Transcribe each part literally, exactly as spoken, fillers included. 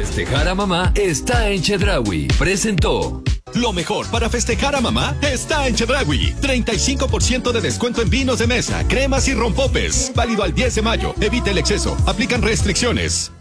festejar a mamá está en Chedraui. Presentó. Lo mejor para festejar a mamá está en Chedraui. treinta y cinco por ciento de descuento en vinos de mesa, cremas y rompopes. Válido al diez de mayo. Evite el exceso. Aplican restricciones.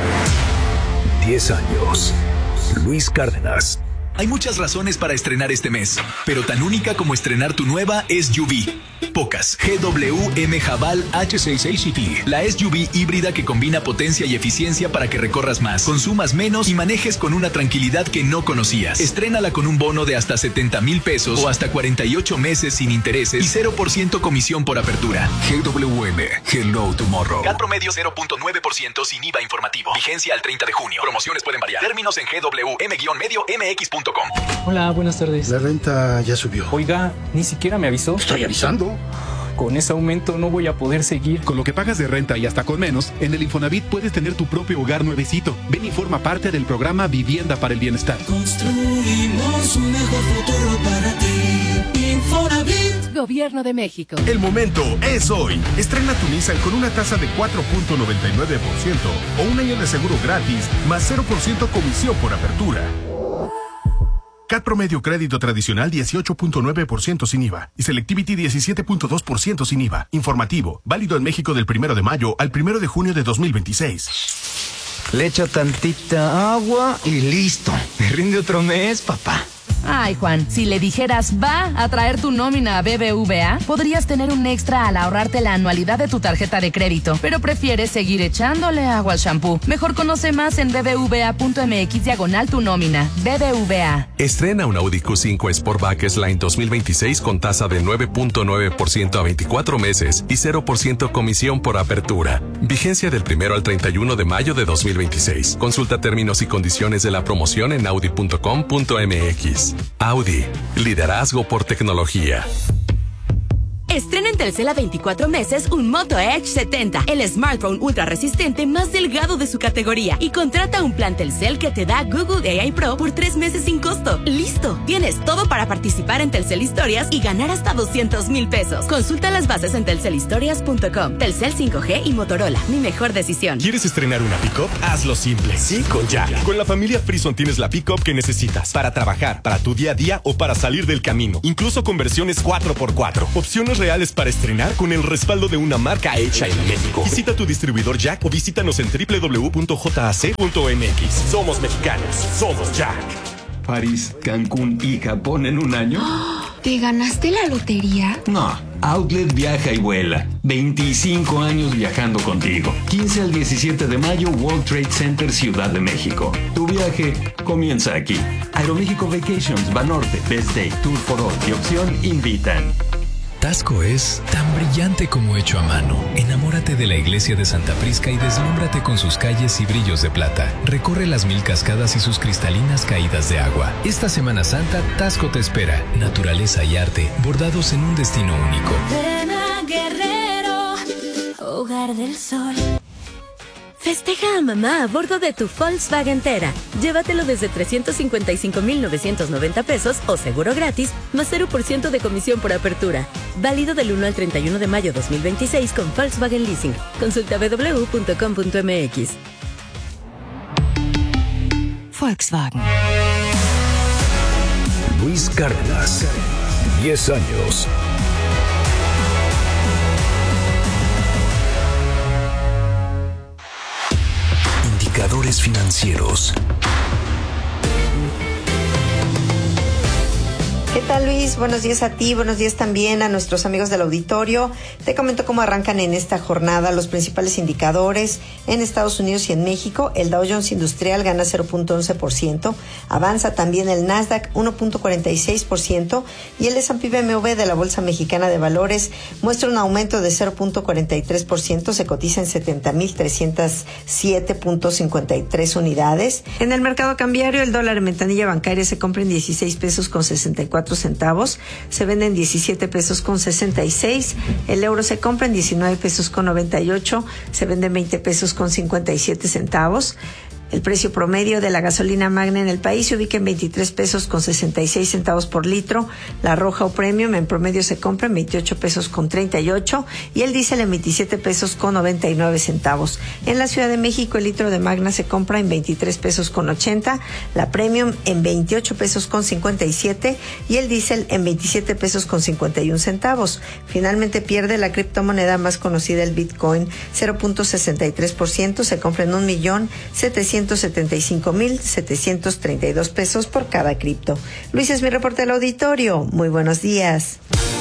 diez años. Luis Cárdenas. Hay muchas razones para estrenar este mes, pero tan única como estrenar tu nueva S U V. Pocas. G W M Haval H seis A C T. La S U V híbrida que combina potencia y eficiencia para que recorras más, consumas menos y manejes con una tranquilidad que no conocías. Estrénala con un bono de hasta setenta mil pesos o hasta cuarenta y ocho meses sin intereses y cero por ciento comisión por apertura. G W M. Hello Tomorrow. C A T promedio cero punto nueve por ciento sin I V A informativo. Vigencia al treinta de junio. Promociones pueden variar. Términos en G W M medio M X punto com. Hola, buenas tardes. La renta ya subió. Oiga, ni siquiera me avisó. Estoy avisando. Con ese aumento no voy a poder seguir. Con lo que pagas de renta y hasta con menos, en el Infonavit puedes tener tu propio hogar nuevecito. Ven y forma parte del programa Vivienda para el Bienestar. Construimos un mejor futuro para ti. Infonavit. Gobierno de México. El momento es hoy. Estrena tu Nissan con una tasa de cuatro punto noventa y nueve por ciento o un año de seguro gratis más cero por ciento comisión por apertura. C A T promedio crédito tradicional dieciocho punto nueve por ciento sin I V A y Selectivity diecisiete punto dos por ciento sin I V A. Informativo, válido en México del primero de mayo al primero de junio de dos mil veintiséis. Le echo tantita agua y listo. Me rinde otro mes, papá. Ay, Juan, si le dijeras va a traer tu nómina a B B V A, podrías tener un extra al ahorrarte la anualidad de tu tarjeta de crédito, pero prefieres seguir echándole agua al shampoo. Mejor conoce más en bbva.mx diagonal tu nómina. B B V A. Estrena un Audi Q cinco Sportback S-Line dos mil veintiséis con tasa de nueve punto nueve por ciento a veinticuatro meses y cero por ciento comisión por apertura. Vigencia del primero al treinta y uno de mayo de dos mil veintiséis. Consulta términos y condiciones de la promoción en audi punto com punto m x. Audi, liderazgo por tecnología. Estrena en Telcel a veinticuatro meses un Moto Edge setenta, el smartphone ultra resistente más delgado de su categoría. Y contrata un plan Telcel que te da Google A I Pro por tres meses sin costo. ¡Listo! Tienes todo para participar en Telcel Historias y ganar hasta doscientos mil pesos. Consulta las bases en telcel historias punto com. Telcel cinco G y Motorola, mi mejor decisión. ¿Quieres estrenar una pick-up? Hazlo simple. Sí, con Jack. Con la familia Frison tienes la pick-up que necesitas para trabajar, para tu día a día o para salir del camino. Incluso con versiones cuatro por cuatro. Opciones reales para estrenar con el respaldo de una marca hecha en México. Visita tu distribuidor Jack o visítanos en doble u doble u doble u punto jac punto m x. Somos mexicanos, somos Jack. París, Cancún y Japón en un año. ¿Te ganaste la lotería? No, Outlet viaja y vuela. veinticinco años viajando contigo. quince al diecisiete de mayo, World Trade Center, Ciudad de México. Tu viaje comienza aquí. Aeroméxico Vacations, Banorte, Best Day, Tour for All y Opción invitan. Tasco es tan brillante como hecho a mano. Enamórate de la iglesia de Santa Prisca y deslúmbrate con sus calles y brillos de plata. Recorre las mil cascadas y sus cristalinas caídas de agua. Esta Semana Santa, Tasco te espera. Naturaleza y arte, bordados en un destino único. Ven a Guerrero, hogar del sol. Festeja a mamá a bordo de tu Volkswagen Tera. Llévatelo desde trescientos cincuenta y cinco mil novecientos noventa pesos o seguro gratis, más cero por ciento de comisión por apertura. Válido del uno al treinta y uno de mayo dos mil veintiséis con Volkswagen Leasing. Consulta w w w punto com punto m x. Volkswagen. Luis Cárdenas. diez años. Indicadores financieros. ¿Qué tal, Luis? Buenos días a ti, buenos días también a nuestros amigos del auditorio. Te comento cómo arrancan en esta jornada los principales indicadores en Estados Unidos y en México. El Dow Jones Industrial gana cero punto once por ciento, avanza también el Nasdaq uno punto cuarenta y seis por ciento y el S and P B M V de la Bolsa Mexicana de Valores muestra un aumento de cero punto cuarenta y tres por ciento, se cotiza en setenta mil trescientos siete punto cincuenta y tres unidades. En el mercado cambiario, el dólar en ventanilla bancaria se compra en dieciséis pesos con sesenta y cuatro centavos, se vende en diecisiete pesos con sesenta y seis, el euro se compra en diecinueve pesos con noventa y ocho, se vende en veinte pesos con cincuenta y siete centavos. El precio promedio de la gasolina magna en el país se ubica en veintitrés pesos con sesenta y seis centavos por litro. La roja o premium en promedio se compra en veintiocho pesos con treinta y ocho y el diésel en veintisiete pesos con noventa y nueve centavos. En la Ciudad de México el litro de magna se compra en veintitrés pesos con ochenta, la premium en veintiocho pesos con cincuenta y siete y el diésel en veintisiete pesos con cincuenta y un centavos. Finalmente pierde la criptomoneda más conocida, el Bitcoin, cero punto sesenta y tres por ciento, se compra en un millón setecientos setenta y cinco mil setecientos treinta y dos pesos por cada cripto. Luis es mi reporte del auditorio. Muy buenos días.